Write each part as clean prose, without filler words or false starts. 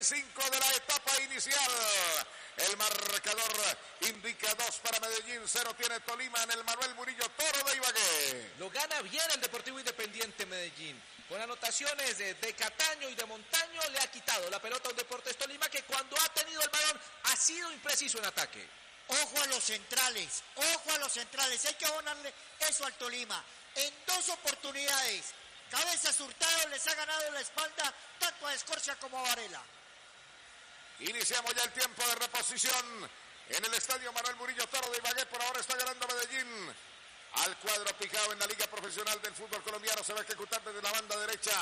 5 de la etapa inicial. El marcador indica 2 para Medellín, 0 tiene Tolima en el Manuel Murillo Toro de Ibagué. Lo gana bien el Deportivo Independiente Medellín. Con anotaciones de Cataño y de Montaño le ha quitado la pelota a un Deportes Tolima que cuando ha tenido el balón ha sido impreciso en ataque. Ojo a los centrales, hay que abonarle eso al Tolima. En 2 oportunidades, Cabezas Hurtado les ha ganado la espalda tanto a Escorcia como a Varela. Iniciamos ya el tiempo de reposición en el estadio Manuel Murillo Toro de Ibagué. Por ahora está ganando Medellín al cuadro picado en la Liga Profesional del Fútbol Colombiano. Se va a ejecutar desde la banda derecha.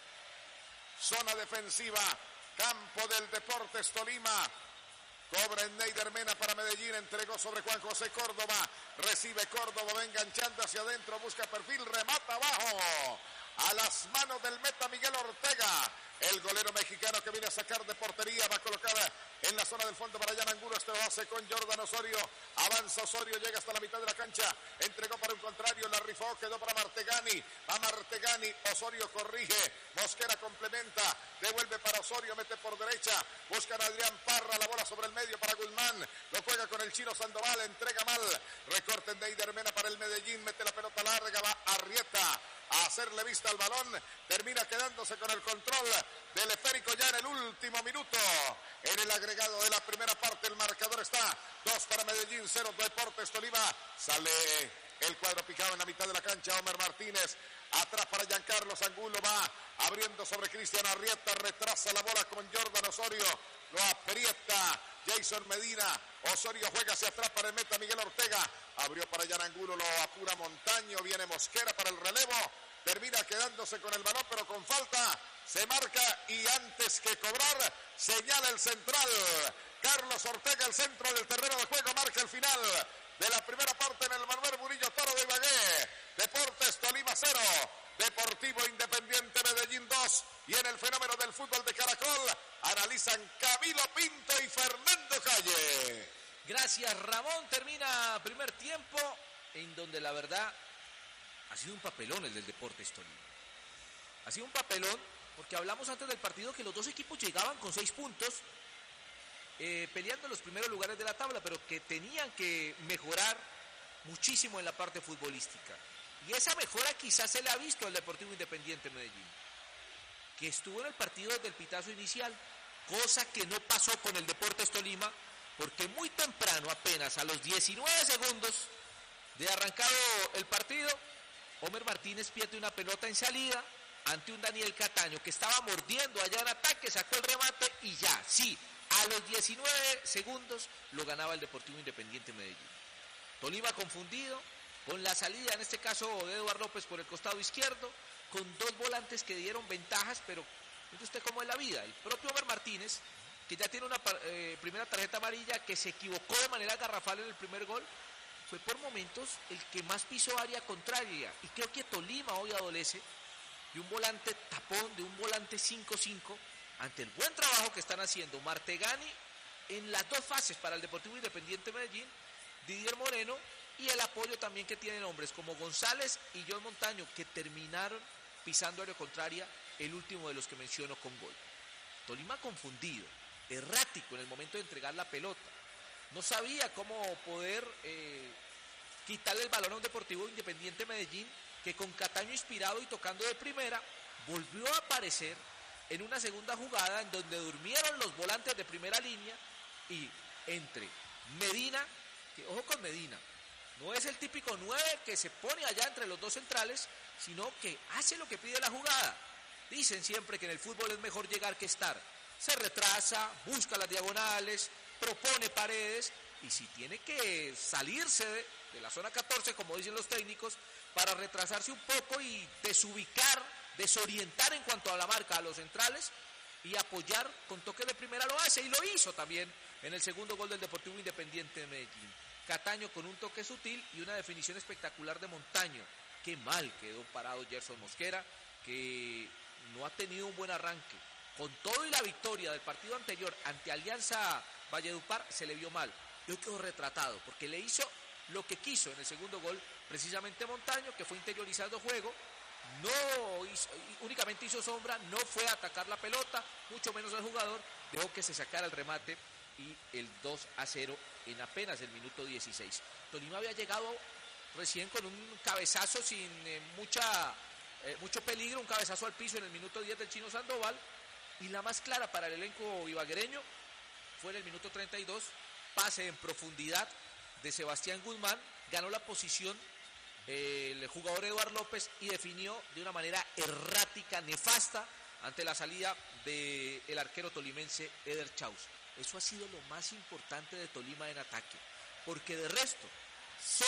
Zona defensiva, campo del Deportes Tolima. Cobra en Neider Mena para Medellín, entregó sobre Juan José Córdoba. Recibe Córdoba, va enganchando hacia adentro, busca perfil, remata abajo. A las manos del meta Miguel Ortega. El golero mexicano que viene a sacar de portería va a colocar en la zona del fondo para Jan Angulo. Este lo hace con Jordan Osorio. Avanza Osorio, llega hasta la mitad de la cancha. Entregó para un contrario, la rifó, quedó para Martegani. Va Martegani, Osorio corrige. Mosquera complementa, devuelve para Osorio, mete por derecha. Buscan a Adrián Parra, la bola sobre el medio para Guzmán. Lo juega con el Chino Sandoval, entrega mal. Recorte en Neider Mena para el Medellín, mete la pelota larga, va Arrieta a hacerle vista al balón, termina quedándose con el control del esférico ya en el último minuto. En el agregado de la primera parte el marcador está 2 para Medellín, 0 Deportes Tolima. Sale el cuadro picado en la mitad de la cancha, Homer Martínez, atrás para Giancarlo Angulo, va abriendo sobre Cristian Arrieta, retrasa la bola con Jordan Osorio, lo aprieta Jason Medina, Osorio juega hacia atrás para el meta Miguel Ortega, abrió para Jan Angulo, lo apura Montaño, viene Mosquera para el relevo, termina quedándose con el balón pero con falta, se marca y antes que cobrar señala el central, Carlos Ortega, el centro del terreno de juego, marca el final de la primera parte en el Manuel Murillo Toro de Ibagué. Deportes Tolima 0, Deportivo Independiente Medellín 2, y en el fenómeno del fútbol de Caracol analizan Camilo Pinto y Fernando Calle. Gracias, Ramón. Termina primer tiempo en donde la verdad ha sido un papelón el del Deportes Tolima. Ha sido un papelón porque hablamos antes del partido que los dos equipos llegaban con 6 puntos peleando en los primeros lugares de la tabla, pero que tenían que mejorar muchísimo en la parte futbolística. Y esa mejora quizás se le ha visto al Deportivo Independiente Medellín, que estuvo en el partido desde el pitazo inicial, cosa que no pasó con el Deportes Tolima, porque muy temprano, apenas a los 19 segundos de arrancado el partido, Homer Martínez pierde una pelota en salida ante un Daniel Cataño que estaba mordiendo allá en ataque, sacó el remate y ya, sí, a los 19 segundos lo ganaba el Deportivo Independiente Medellín. Tolima confundido con la salida, en este caso de Eduardo López por el costado izquierdo, con 2 volantes que dieron ventajas, pero mire usted cómo es la vida. El propio Homer Martínez, que ya tiene una primera tarjeta amarilla, que se equivocó de manera garrafal en el primer gol, fue por momentos el que más pisó área contraria, y creo que Tolima hoy adolece de un volante tapón, de un volante 5-5, ante el buen trabajo que están haciendo Martegani en las 2 fases para el Deportivo Independiente Medellín, Didier Moreno, y el apoyo también que tienen hombres como González y John Montaño, que terminaron pisando área contraria, el último de los que menciono con gol. Tolima confundido, errático en el momento de entregar la pelota, no sabía cómo poder quitarle el balón a un Deportivo Independiente Medellín, que con Cataño inspirado y tocando de primera, volvió a aparecer en una segunda jugada en donde durmieron los volantes de primera línea, y entre Medina, que ojo con Medina, no es el típico 9 que se pone allá entre los 2 centrales, sino que hace lo que pide la jugada. Dicen siempre que en el fútbol es mejor llegar que estar. Se retrasa, busca las diagonales, propone paredes, y si tiene que salirse de la zona 14, como dicen los técnicos, para retrasarse un poco y desubicar, desorientar en cuanto a la marca a los centrales y apoyar con toque de primera, lo hace, y lo hizo también en el segundo gol del Deportivo Independiente de Medellín. Cataño con un toque sutil y una definición espectacular de Montaño. Qué mal quedó parado Gerson Mosquera, que no ha tenido un buen arranque. Con todo y la victoria del partido anterior ante Alianza Valledupar, se le vio mal. Y hoy quedó retratado, porque le hizo lo que quiso en el segundo gol, precisamente Montaño, que fue interiorizando juego, no hizo, únicamente hizo sombra, no fue a atacar la pelota, mucho menos al jugador, dejó que se sacara el remate y el 2-0 en apenas el minuto 16. Tolima había llegado recién con un cabezazo sin mucho peligro, un cabezazo al piso en el minuto 10 del Chino Sandoval, y la más clara para el elenco ibaguereño fue en el minuto 32, pase en profundidad de Sebastián Guzmán, ganó la posición el jugador Eduard López y definió de una manera errática, nefasta, ante la salida del arquero tolimense Eder Chaus. Eso ha sido lo más importante de Tolima en ataque, porque de resto